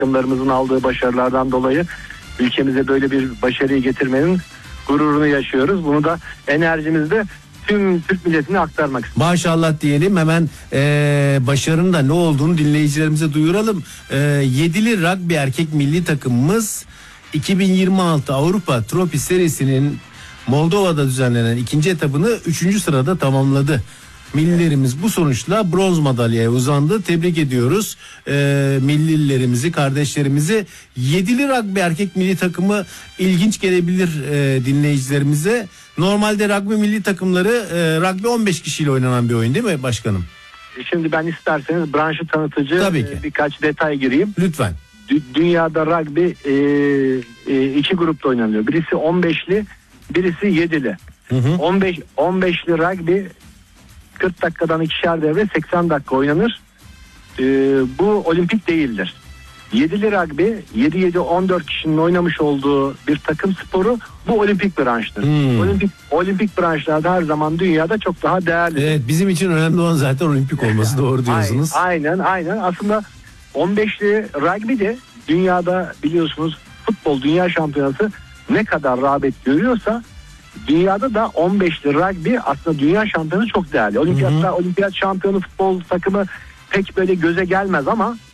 takımlarımızın aldığı başarılardan dolayı ülkemize böyle bir başarıyı getirmenin gururunu yaşıyoruz. Bunu da enerjimizde tüm Türk milletine aktarmak istiyorum. Maşallah diyelim, hemen başarının da ne olduğunu dinleyicilerimize duyuralım. 7'li rugby erkek milli takımımız 2026 Avrupa Trofi serisinin Moldova'da düzenlenen ikinci etabını 3. sırada tamamladı. Millilerimiz bu sonuçla bronz madalyaya uzandı. Tebrik ediyoruz millilerimizi, kardeşlerimizi. 7'li rugby erkek milli takımı ilginç gelebilir dinleyicilerimize. Normalde rugby milli takımları rugby 15 kişiyle oynanan bir oyun değil mi başkanım? Şimdi ben isterseniz branşı tanıtıcı birkaç detay gireyim. Lütfen. Dünyada rugby iki grupta oynanıyor. Birisi 15'li, birisi 7'li. 15'li rugby 40 dakikadan ikişer devre 80 dakika oynanır. Bu olimpik değildir. 7'li rugby 7-7-14 kişinin oynamış olduğu bir takım sporu, bu olimpik branştır. Olimpik branşlarda her zaman dünyada çok daha değerli. Evet, bizim için önemli olan zaten olimpik olması, doğru diyorsunuz. Aynen. Aslında 15'li rugby de dünyada biliyorsunuz futbol dünya şampiyonası ne kadar rağbet görüyorsa dünyada da 15'li rugby aslında dünya şampiyonu çok değerli. Olimpiyat şampiyonu futbol takımı pek böyle göze gelmez ama